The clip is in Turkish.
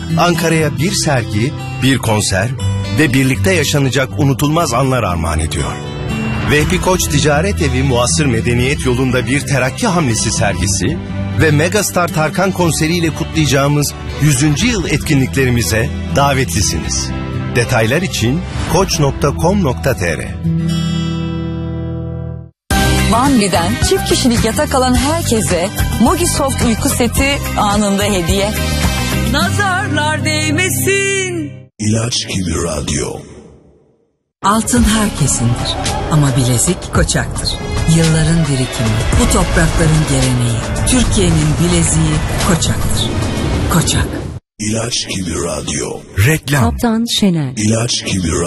Ankara'ya bir sergi, bir konser ve birlikte yaşanacak unutulmaz anlar armağan ediyor. Vehbi Koç Ticaret Evi Muasır Medeniyet Yolu'nda bir terakki hamlesi sergisi ve Megastar Tarkan konseriyle kutlayacağımız 100. yıl etkinliklerimize davetlisiniz. Detaylar için koç.com.tr. Van Giden çift kişilik yatak alan herkese Mogisoft uyku seti anında hediye. Nazarlar değmesin. İlaç gibi radyo. Altın herkesindir ama bilezik Koçak'tır. Yılların birikimi, bu toprakların geleneği. Türkiye'nin bileziği Koçak'tır. Koçak. İlaç gibi radyo. Reklam. Kaptan Şener. İlaç gibi radyo.